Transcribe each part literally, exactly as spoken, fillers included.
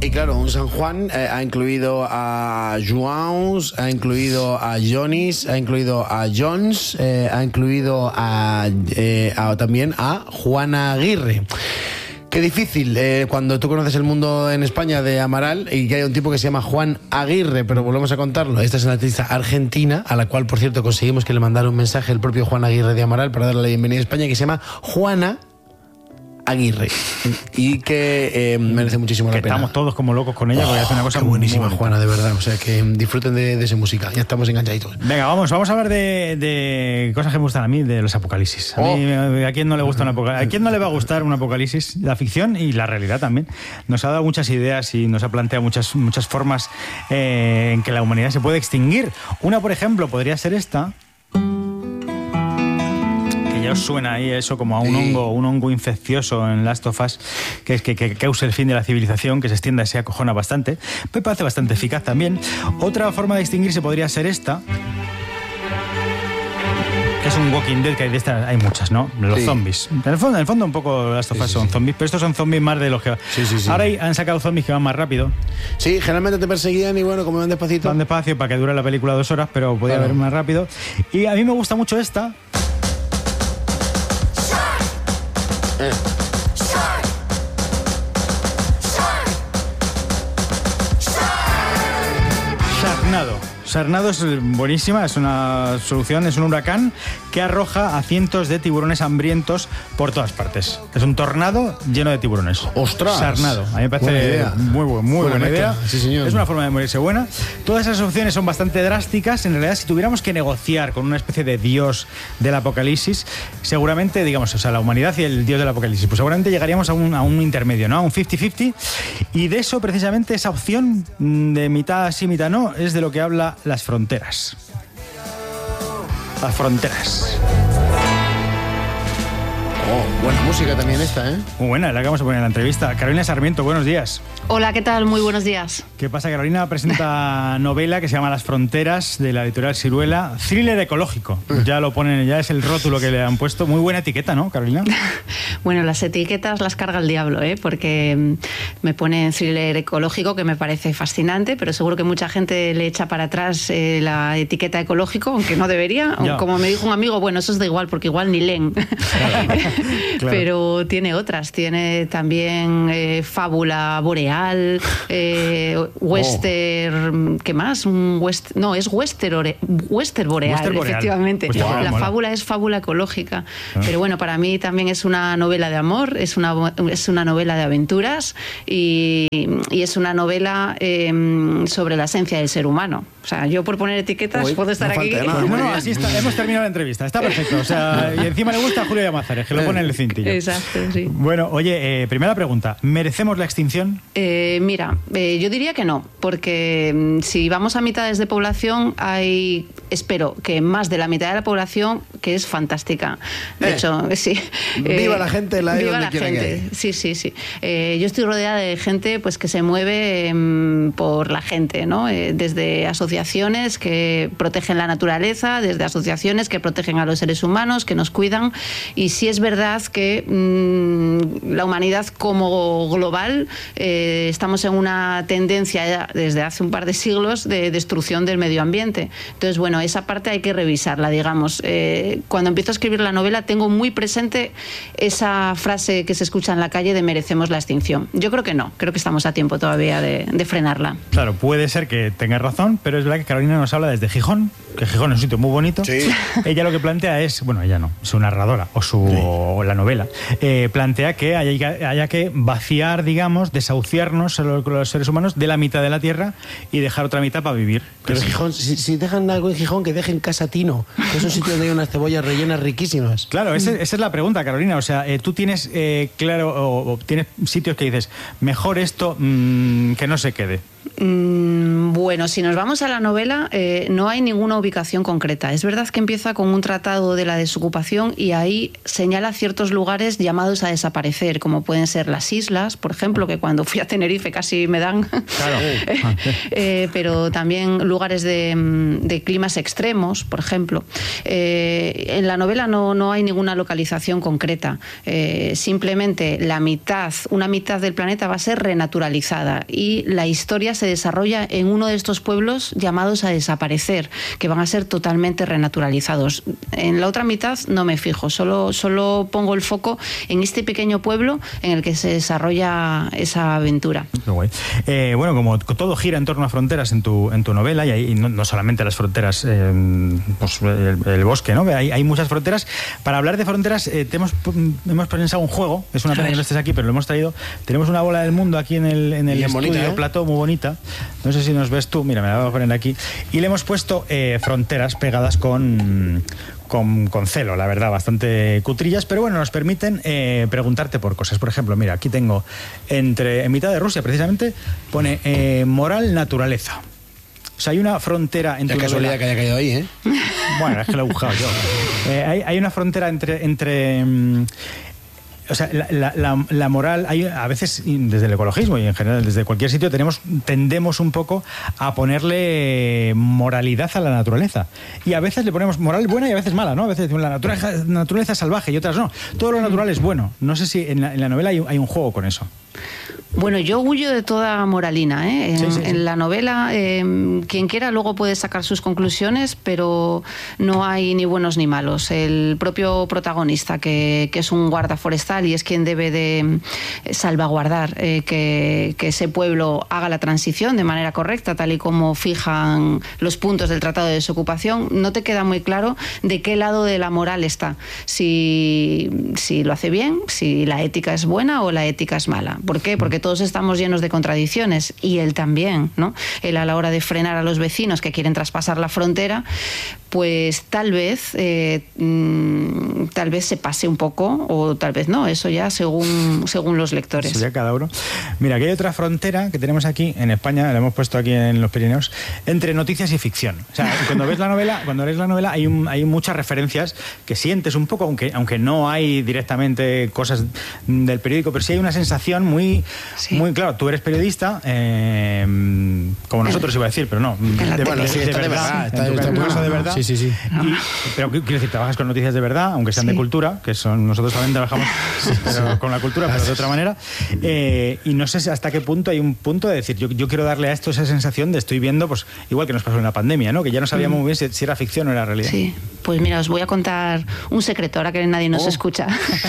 Y claro, un San Juan eh, ha incluido a Joaos, ha incluido a Jonis, ha incluido a Jones, eh, ha incluido a, eh, a también a Juana Aguirre. Qué difícil eh, cuando tú conoces el mundo en España de Amaral y que hay un tipo que se llama Juan Aguirre, pero volvemos a contarlo. Esta es una artista argentina, a la cual, por cierto, conseguimos que le mandara un mensaje el propio Juan Aguirre de Amaral para darle la bienvenida a España, que se llama Juana Aguirre y que eh, merece muchísimo la que pena. Estamos todos como locos con ella, oh, porque hace una cosa qué buenísima, muy Juana, de verdad. O sea, que disfruten de, de su música. Ya estamos enganchaditos. Venga, vamos, vamos a hablar de, de cosas que me gustan a mí, de los apocalipsis. A mí, oh. ¿a quién no le gusta un apocalipsis? ¿A quién no le va a gustar un apocalipsis? La ficción y la realidad también. Nos ha dado muchas ideas y nos ha planteado muchas, muchas formas eh, en que la humanidad se puede extinguir. Una, por ejemplo, podría ser esta. Ya os suena ahí eso como a un sí. hongo, un hongo infeccioso en Last of Us, que es que, que cause el fin de la civilización, que se extienda y se acojona bastante. Me parece bastante eficaz también. Otra forma de extinguirse podría ser esta, que es un Walking Dead, que hay de estas, hay muchas, ¿no? Los sí. zombies. En el fondo, en el fondo un poco Last of Us sí, sí, son sí. zombies, pero estos son zombies más de los que... Sí, sí, sí. Ahora hay, han sacado zombies que van más rápido. Sí, generalmente te perseguían y bueno, como van despacito. Van despacio para que dure la película dos horas, pero podía claro. haber más rápido. Y a mí me gusta mucho esta. Eh. Sharknado. Sharknado es buenísima, es una solución, es un huracán que arroja a cientos de tiburones hambrientos por todas partes. Es un tornado lleno de tiburones. ¡Ostras! Sharknado. A mí me parece muy, muy, muy buena, buena idea. Sí, señor. Es una forma de morirse buena. Todas esas opciones son bastante drásticas. En realidad, si tuviéramos que negociar con una especie de dios del apocalipsis, seguramente, digamos, o sea, la humanidad y el dios del apocalipsis, pues seguramente llegaríamos a un, a un intermedio, ¿no? A un cincuenta cincuenta. Y de eso, precisamente, esa opción de mitad sí, mitad no, es de lo que habla Las Fronteras. Las Fronteras. Oh, buena música también esta, ¿eh? Muy buena, la que vamos a poner en la entrevista. Carolina Sarmiento, buenos días. Hola, ¿qué tal? Muy buenos días. ¿Qué pasa? Carolina presenta novela que se llama Las Fronteras, de la editorial Siruela. Thriller ecológico. Ya lo ponen, ya es el rótulo que le han puesto. Muy buena etiqueta, ¿no, Carolina? Bueno, las etiquetas las carga el diablo, ¿eh? Porque me pone thriller ecológico, que me parece fascinante, pero seguro que mucha gente le echa para atrás eh, la etiqueta ecológico, aunque no debería. Ya. Como me dijo un amigo, bueno, eso es da igual, porque igual ni leen. Claro. Claro. Pero tiene otras. Tiene también eh, fábula boreal, eh, western... Oh. ¿Qué más? Un west, no, es western, ore, western boreal, western boreal, efectivamente. Pues wow, la mola. Fábula es fábula ecológica. Ah. Pero bueno, para mí también es una novela de amor, es una, es una novela de aventuras y, y es una novela eh, sobre la esencia del ser humano. O sea, yo por poner etiquetas Uy, puedo estar no aquí. Pues bueno, así está, hemos terminado la entrevista. Está perfecto. O sea, y encima le gusta a Julio Llamazares, que lo pone en el cintillo. Exacto, sí. Bueno, oye, eh, primera pregunta. ¿Merecemos la extinción? Eh, mira, eh, yo diría que no, porque si vamos a mitades de población, hay, espero que más de la mitad de la población que es fantástica. De eh, hecho, sí. Viva eh, la gente, la Viva la gente. Sí, sí, sí. Eh, yo estoy rodeada de gente pues que se mueve eh, por la gente, ¿no? Eh, desde asociaciones que protegen la naturaleza, desde asociaciones que protegen a los seres humanos, que nos cuidan. Y sí es verdad que mmm, la humanidad como global eh, estamos en una tendencia ya desde hace un par de siglos de destrucción del medio ambiente. Entonces, bueno, esa parte hay que revisarla, digamos. Eh, cuando empiezo a escribir la novela tengo muy presente esa frase que se escucha en la calle de merecemos la extinción. Yo creo que no, creo que estamos a tiempo todavía de, de frenarla. Claro, puede ser que tengas razón, pero es verdad que Carolina nos habla desde Gijón, que Gijón es un sitio muy bonito. Sí. Ella lo que plantea es, bueno, ella no, su narradora o su sí. o la novela, eh, plantea que haya, haya que vaciar, digamos, desahuciarnos a los, los seres humanos de la mitad de la tierra y dejar otra mitad para vivir. Pero Gijón, si, si dejan algo en Gijón, que dejen Casa Tino, que es un sitio donde hay unas cebollas rellenas riquísimas. Claro, ese, esa es la pregunta, Carolina. O sea, eh, tú tienes, eh, claro, o, o tienes sitios que dices, mejor esto mmm, que no se quede. Mm, bueno, si nos vamos a la novela, eh, no hay ninguna ubicación concreta. Es verdad que empieza con un tratado de la desocupación y ahí señala ciertos lugares llamados a desaparecer, como pueden ser las islas, por ejemplo, que cuando fui a Tenerife casi me dan. Claro. eh, pero también lugares de, de climas extremos, por ejemplo. Eh, en la novela no, no hay ninguna localización concreta. Eh, simplemente la mitad, una mitad del planeta va a ser renaturalizada y la historia se desarrolla en uno de estos pueblos llamados a desaparecer, que van a ser totalmente renaturalizados. En la otra mitad no me fijo, solo, solo pongo el foco en este pequeño pueblo en el que se desarrolla esa aventura. Qué guay. Eh, bueno, como todo gira en torno a fronteras en tu, en tu novela, y, hay, y no, no solamente las fronteras, eh, pues el, el bosque, ¿no? Hay, hay muchas fronteras. Para hablar de fronteras, eh, te hemos, hemos pensado un juego, es una pena que no estés aquí, pero lo hemos traído. Tenemos una bola del mundo aquí en el, en el estudio, bonita, ¿eh? Plató, muy bonita. No sé si nos ves tú, mira, me la voy a poner aquí. Y le hemos puesto eh, fronteras pegadas con, con, con celo, la verdad, bastante cutrillas, pero bueno, nos permiten eh, preguntarte por cosas. Por ejemplo, mira, aquí tengo, entre en mitad de Rusia, precisamente, pone eh, moral, naturaleza. O sea, hay una frontera entre... Es casualidad que haya caído ahí, ¿eh? Bueno, es que lo he buscado yo. Eh, hay, hay una frontera entre... entre mm, o sea, la, la, la, la moral, hay, a veces desde el ecologismo y en general desde cualquier sitio tenemos, tendemos un poco a ponerle moralidad a la naturaleza. Y a veces le ponemos moral buena y a veces mala, ¿no? A veces decimos la naturaleza, naturaleza es salvaje y otras no. Todo lo natural es bueno. No sé si en la, en la novela hay, hay un juego con eso. Bueno, yo huyo de toda moralina, ¿eh? En, sí, sí, sí. en la novela, eh, quien quiera luego puede sacar sus conclusiones, pero no hay ni buenos ni malos. El propio protagonista, que, que es un guarda forestal y es quien debe de salvaguardar eh, que, que ese pueblo haga la transición de manera correcta, tal y como fijan los puntos del Tratado de Desocupación, no te queda muy claro de qué lado de la moral está. Si, si lo hace bien, si la ética es buena o la ética es mala. ¿Por qué? Porque todos estamos llenos de contradicciones y él también, ¿no? Él, a la hora de frenar a los vecinos que quieren traspasar la frontera, pues tal vez eh, mmm, tal vez se pase un poco o tal vez no, eso ya según, según los lectores. Eso ya cada uno. Mira, aquí hay otra frontera que tenemos aquí en España, la hemos puesto aquí en los Pirineos, entre noticias y ficción. O sea, cuando ves la novela, cuando lees la novela hay, un, hay muchas referencias que sientes un poco, aunque, aunque no hay directamente cosas del periódico, pero sí hay una sensación muy, sí. muy claro, tú eres periodista, eh, como nosotros iba a decir, pero no, de, de, bueno, de, sí, de, de verdad, está, en tu está, caso de verdad. Sí, sí, sí. Y, pero quiero decir, trabajas con noticias de verdad, aunque sean sí. de cultura, que son nosotros también trabajamos pero con la cultura, pero de otra manera. Eh, y no sé hasta qué punto hay un punto de decir, yo, yo quiero darle a esto esa sensación de estoy viendo, pues igual que nos pasó en la pandemia, ¿no? Que ya no sabíamos mm. muy bien si, si era ficción o era realidad. Sí, pues mira, os voy a contar un secreto, ahora que nadie nos oh. escucha.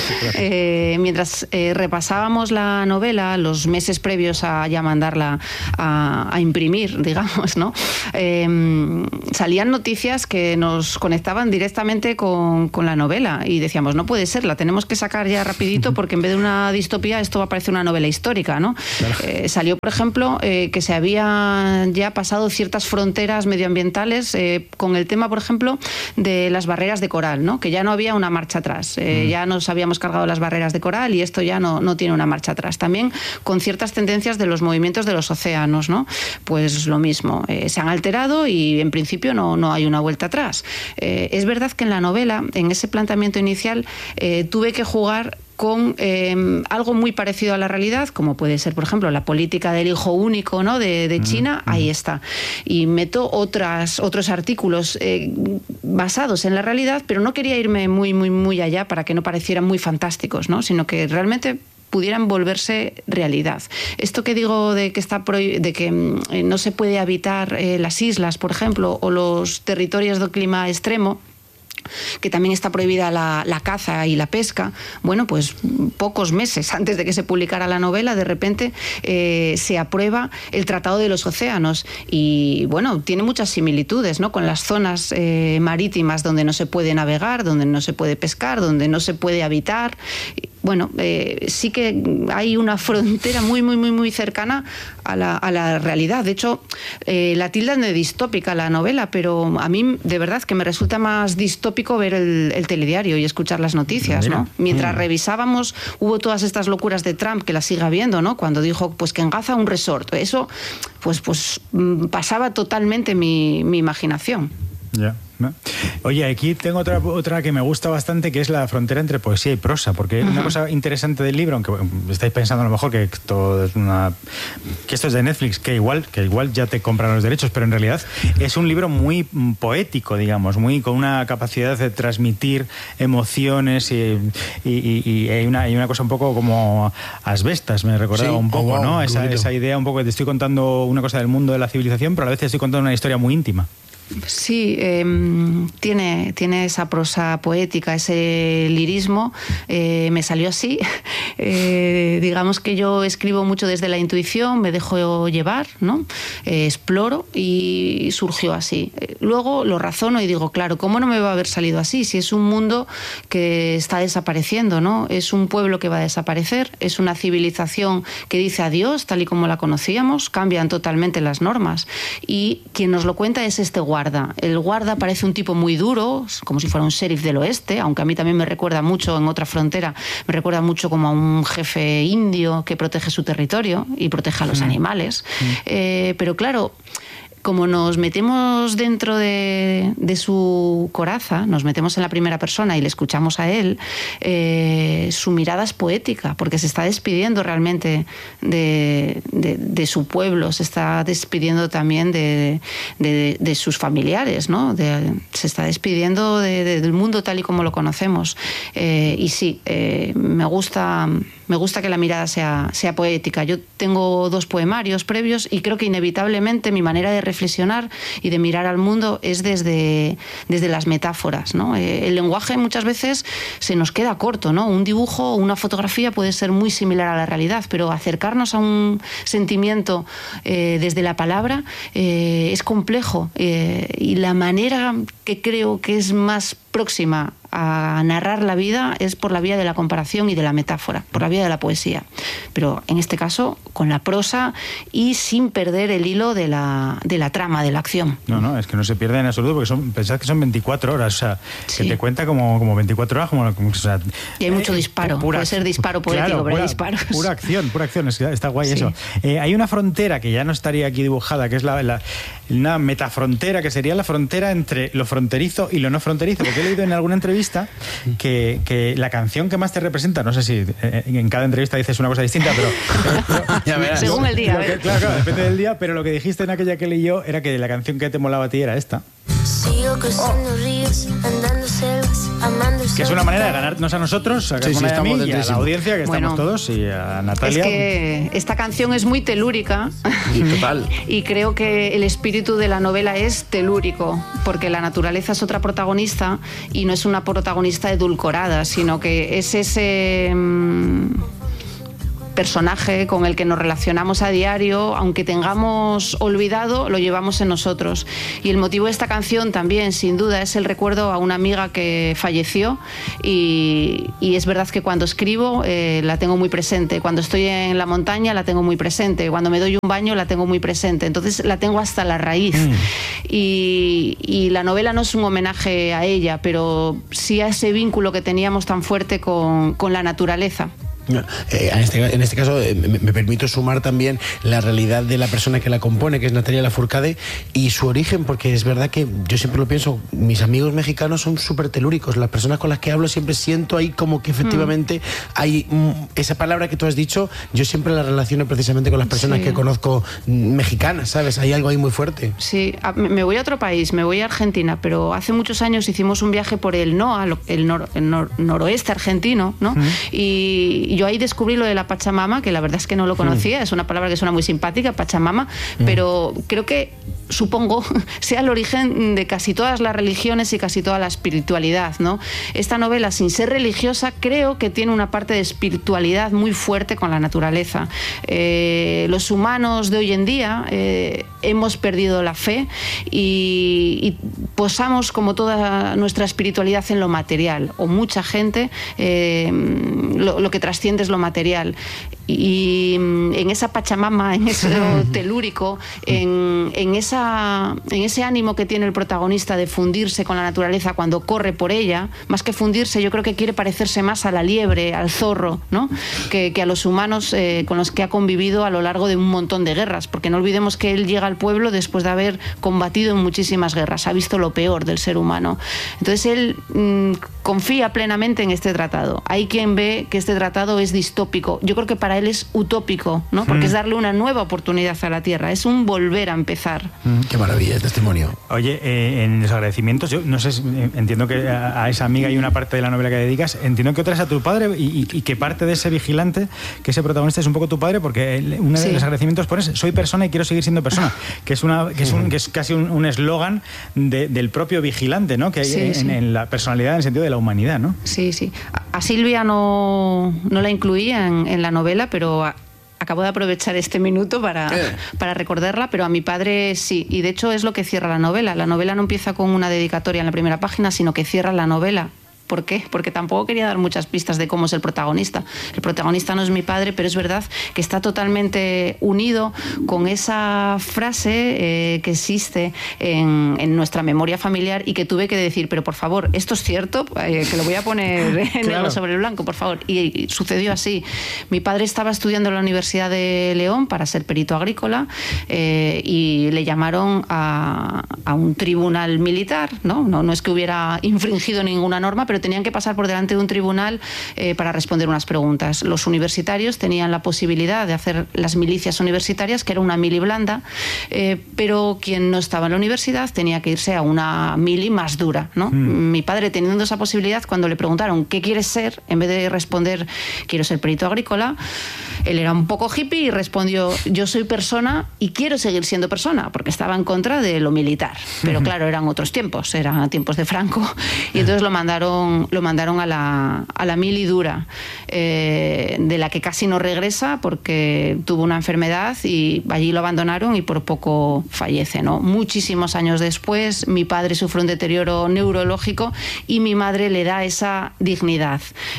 eh, mientras eh, repasábamos la novela, los meses previos a ya mandarla a, a imprimir, digamos, ¿no? Eh, salían noticias que nos conectaban directamente con, con la novela y decíamos, no puede ser, la tenemos que sacar ya rapidito porque en vez de una distopía esto va a parecer una novela histórica, ¿no? Claro. Eh, salió, por ejemplo, eh, que se habían ya pasado ciertas fronteras medioambientales eh, con el tema, por ejemplo, de las barreras de coral, ¿no? Que ya no había una marcha atrás, eh, mm. ya nos habíamos cargado las barreras de coral y esto ya no, no tiene una marcha atrás. También con ciertas tendencias de los movimientos de los océanos, ¿no? Pues lo mismo, eh, se han alterado y en principio no, no hay una vuelta atrás. Eh, es verdad que en la novela, en ese planteamiento inicial, eh, tuve que jugar con eh, algo muy parecido a la realidad, como puede ser, por ejemplo, la política del hijo único, ¿no? de, de China, mm, ahí mm. está. Y meto otras, otros artículos eh, basados en la realidad, pero no quería irme muy, muy, muy allá para que no parecieran muy fantásticos, ¿no? Sino que realmente pudieran volverse realidad. Esto que digo de que está prohib- de que eh, no se puede habitar eh, las islas, por ejemplo, o los territorios de clima extremo, que también está prohibida la, la caza y la pesca, bueno, pues pocos meses antes de que se publicara la novela, de repente eh, se aprueba el Tratado de los Océanos y, bueno, tiene muchas similitudes, ¿no? Con las zonas eh, marítimas donde no se puede navegar, donde no se puede pescar, donde no se puede habitar. bueno, eh, sí que hay una frontera muy, muy, muy, muy cercana a la, a la realidad. De hecho, eh, la tildan de distópica la novela, pero a mí de verdad que me resulta más distópico ver el, el telediario y escuchar las noticias, ¿no? Mientras mm. revisábamos, hubo todas estas locuras de Trump, que las sigue habiendo, ¿no? Cuando dijo pues que en Gaza un resort. Eso pues, pues pasaba totalmente mi, mi imaginación. Ya. ¿No? Oye, aquí tengo otra, otra que me gusta bastante, que es la frontera entre poesía y prosa, porque uh-huh. una cosa interesante del libro, aunque estáis pensando a lo mejor que esto es una que esto es de Netflix, que igual que igual ya te compran los derechos, pero en realidad es un libro muy poético, digamos, muy con una capacidad de transmitir emociones y, y, y, y hay, una, hay una cosa un poco como Asbestas, me recordaba sí, un poco, oh, wow, ¿no? Esa, esa idea un poco de te estoy contando una cosa del mundo de la civilización, pero a la vez te estoy contando una historia muy íntima. Sí, eh, tiene, tiene esa prosa poética, ese lirismo, eh, me salió así. Eh, digamos que yo escribo mucho desde la intuición, me dejo llevar, ¿no? Eh, exploro y surgió así. Luego lo razono y digo, claro, ¿cómo no me va a haber salido así? Si es un mundo que está desapareciendo, ¿no? Es un pueblo que va a desaparecer, es una civilización que dice adiós, tal y como la conocíamos, cambian totalmente las normas. Y quien nos lo cuenta es este guardia. Guarda. El guarda parece un tipo muy duro, como si fuera un sheriff del oeste, aunque a mí también me recuerda mucho, en otra frontera, me recuerda mucho como a un jefe indio que protege su territorio y protege a los mm. animales. Mm. Eh, pero claro, como nos metemos dentro de, de su coraza, nos metemos en la primera persona y le escuchamos a él, eh, su mirada es poética, porque se está despidiendo realmente de, de, de su pueblo, se está despidiendo también de, de, de sus familiares, ¿no? De, se está despidiendo de, de, del mundo tal y como lo conocemos. Eh, y sí, eh, me gusta... Me gusta que la mirada sea, sea poética. Yo tengo dos poemarios previos y creo que inevitablemente mi manera de reflexionar y de mirar al mundo es desde, desde las metáforas, ¿no? Eh, el lenguaje muchas veces se nos queda corto, ¿no? Un dibujo o una fotografía puede ser muy similar a la realidad, pero acercarnos a un sentimiento eh, desde la palabra eh, es complejo. Eh, y la manera que creo que es más próxima a narrar la vida es por la vía de la comparación y de la metáfora, por la vía de la poesía. Pero en este caso, con la prosa y sin perder el hilo de la, de la trama, de la acción. No, no, es que no se pierde en absoluto, porque son, pensad que son veinticuatro horas, o sea, sí. que te cuenta como, como veinticuatro horas, como, como o sea, y hay mucho eh, disparo, pura, puede ser disparo poético, claro, pero pura, hay disparos. Pura acción, pura acción, es que está guay sí. eso. Eh, hay una frontera que ya no estaría aquí dibujada, que es la, la, una metafrontera, que sería la frontera entre lo fronterizo y lo no fronterizo, porque he leído en alguna entrevista que, que la canción que más te representa, no sé si eh, en cada entrevista dices una cosa distinta, pero... pero, pero ya verás. Según el día. Que, claro, claro, depende del día, pero lo que dijiste en aquella que leí yo era que la canción que te molaba a ti era esta. Sigo cruzando oh. ríos, andando selvas, amando que es una manera de ganarnos a nosotros, a, sí, sí, a mí y a la audiencia, que bueno, estamos todos, y a Natalia. Es que esta canción es muy telúrica. Y total. Y creo que el espíritu de la novela es telúrico, porque la naturaleza es otra protagonista y no es una protagonista edulcorada, sino que es ese... Mmm, personaje con el que nos relacionamos a diario, aunque tengamos olvidado, lo llevamos en nosotros. Y el motivo de esta canción también, sin duda, es el recuerdo a una amiga que falleció y, y es verdad que cuando escribo eh, la tengo muy presente. Cuando estoy en la montaña la tengo muy presente. Cuando me doy un baño la tengo muy presente. Entonces la tengo hasta la raíz. Mm. Y, y la novela no es un homenaje a ella, pero sí a ese vínculo que teníamos tan fuerte con, con la naturaleza. Eh, en, este, en este caso eh, me, me permito sumar también la realidad de la persona que la compone, que es Natalia Lafourcade, y su origen, porque es verdad que yo siempre lo pienso, mis amigos mexicanos son súper telúricos, las personas con las que hablo siempre siento ahí como que efectivamente mm. hay mm, esa palabra que tú has dicho, yo siempre la relaciono precisamente con las personas sí. que conozco mexicanas, ¿sabes? Hay algo ahí muy fuerte. Sí, me voy a otro país, me voy a Argentina, pero hace muchos años hicimos un viaje por el N O A, el, nor, el nor, noroeste argentino, ¿no? Mm. Y yo ahí descubrí lo de la Pachamama, que la verdad es que no lo conocía, mm. es una palabra que suena muy simpática, Pachamama, mm. pero creo que supongo, sea el origen de casi todas las religiones y casi toda la espiritualidad, ¿no? Esta novela, sin ser religiosa, creo que tiene una parte de espiritualidad muy fuerte con la naturaleza. Eh, los humanos de hoy en día eh, hemos perdido la fe y, y posamos como toda nuestra espiritualidad en lo material, o mucha gente eh, lo, lo que trasciende es lo material. Y en esa Pachamama, en ese telúrico, en, en, esa, en ese ánimo que tiene el protagonista de fundirse con la naturaleza cuando corre por ella, más que fundirse, yo creo que quiere parecerse más a la liebre, al zorro, ¿no? que, que a los humanos eh, con los que ha convivido a lo largo de un montón de guerras, porque no olvidemos que él llega al pueblo después de haber combatido en muchísimas guerras, ha visto lo peor del ser humano. Entonces él mmm, confía plenamente en este tratado. Hay quien ve que este tratado es distópico. Yo creo que para él es utópico, ¿no? Porque mm. es darle una nueva oportunidad a la Tierra, es un volver a empezar. Mm. Qué maravilla el testimonio. Oye, eh, en los agradecimientos, yo no sé, entiendo que a, a esa amiga hay una parte de la novela que dedicas, entiendo que otra es a tu padre y, y, y que parte de ese vigilante, que ese protagonista es un poco tu padre, porque uno de sí. los agradecimientos pones soy persona y quiero seguir siendo persona, que es una que es, un, que es casi un eslogan de, del propio vigilante, ¿no? Que hay sí, en, sí. en la personalidad en el sentido de la humanidad, ¿no? Sí, sí. A Silvia no, no la incluía en, en la novela, pero a, acabo de aprovechar este minuto para, para recordarla, pero a mi padre sí, y de hecho es lo que cierra la novela. La novela no empieza con una dedicatoria en la primera página, sino que cierra la novela. ¿Por qué? Porque tampoco quería dar muchas pistas de cómo es el protagonista. El protagonista no es mi padre, pero es verdad que está totalmente unido con esa frase eh, que existe en, en nuestra memoria familiar y que tuve que decir, pero por favor, ¿esto es cierto? Eh, que lo voy a poner en claro. negro sobre el blanco, por favor. Y, y sucedió así. Mi padre estaba estudiando en la Universidad de León para ser perito agrícola eh, y le llamaron a, a un tribunal militar, ¿no? No, no es que hubiera infringido ninguna norma, pero pero tenían que pasar por delante de un tribunal eh, para responder unas preguntas. Los universitarios tenían la posibilidad de hacer las milicias universitarias, que era una mili blanda, eh, pero quien no estaba en la universidad tenía que irse a una mili más dura, ¿no? Mm. Mi padre, teniendo esa posibilidad, cuando le preguntaron ¿qué quieres ser?, en vez de responder quiero ser perito agrícola, él era un poco hippie y respondió yo soy persona y quiero seguir siendo persona, porque estaba en contra de lo militar. Pero claro, eran otros tiempos, eran tiempos de Franco, y entonces lo mandaron lo mandaron a la, a la mili dura, eh, de la que casi no regresa porque tuvo una enfermedad y allí lo abandonaron y por poco fallece, ¿no? Muchísimos años después mi padre sufre un deterioro neurológico y mi madre le da esa dignidad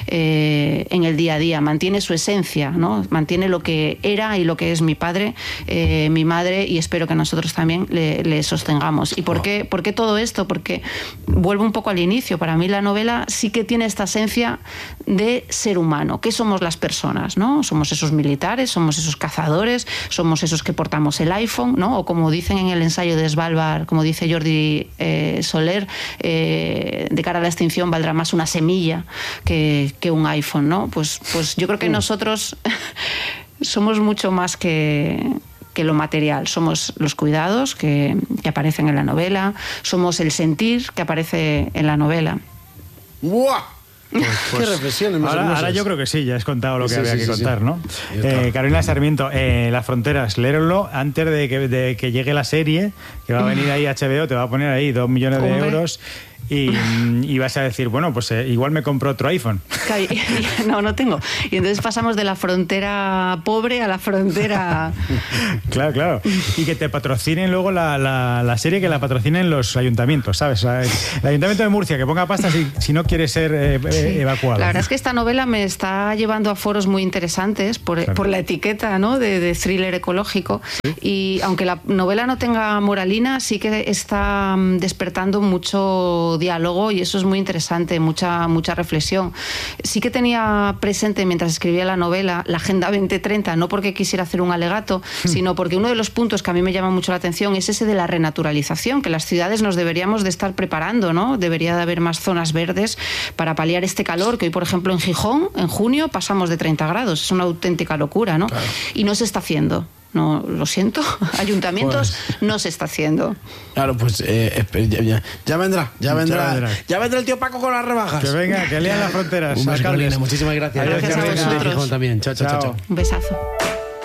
eh, en el día a día, mantiene su esencia, ¿no? Mantiene lo que era y lo que es mi padre, eh, mi madre, y espero que nosotros también le, le sostengamos. ¿Y por qué, por qué todo esto? Porque vuelvo un poco al inicio, para mí la novela sí que tiene esta esencia de ser humano. ¿Qué somos las personas, no? Somos esos militares, somos esos cazadores, somos esos que portamos el iPhone, ¿no? O como dicen en el ensayo de Svalbard, como dice Jordi eh, Soler, eh, de cara a la extinción valdrá más una semilla que, que un iPhone, ¿no? Pues, pues yo creo que nosotros somos mucho más que... que lo material. Somos los cuidados que, que aparecen en la novela, somos el sentir que aparece en la novela. ¡Buah! Pues, pues, qué reflexiones más ahora, ahora yo creo que sí, ya has contado lo que sí, había sí, que sí, contar, sí. ¿no? Eh, Carolina Sarmiento, eh, Las Fronteras, léerlo antes de que, de que llegue la serie, que va a venir ahí H B O, te va a poner ahí dos millones de Hombre. euros y, y vas a decir, bueno, pues eh, igual me compro otro iPhone. No, no tengo. Y entonces pasamos de la frontera pobre a la frontera... Claro, claro. Y que te patrocinen luego la, la, la serie, que la patrocinen los ayuntamientos, ¿sabes? O sea, el Ayuntamiento de Murcia, que ponga pasta si, si no quiere ser eh, sí. evacuado. La verdad es que esta novela me está llevando a foros muy interesantes por, claro. por la etiqueta, ¿no?, de, de thriller ecológico. ¿Sí? Y aunque la novela no tenga moralina, sí que está despertando mucho diálogo y eso es muy interesante, mucha, mucha reflexión. Sí que tenía presente mientras escribía la novela la Agenda veinte treinta, no porque quisiera hacer un alegato, mm. sino porque uno de los puntos que a mí me llama mucho la atención es ese de la renaturalización, que las ciudades nos deberíamos de estar preparando, ¿no? Debería de haber más zonas verdes para paliar este calor, que hoy, por ejemplo, en Gijón, en junio, pasamos de treinta grados. Es una auténtica locura, ¿no? Claro. Y no se está haciendo. No, lo siento, ayuntamientos pues, no se está haciendo. Claro, pues eh, ya, ya, ya vendrá, ya vendrá, ya vendrá. Ya vendrá el tío Paco con las rebajas. Que venga, que lean Las Fronteras. Un beso, Carolina, muchísimas gracias. Gracias, gracias a vosotros. También. Chao, chao, chao, chao. Un besazo.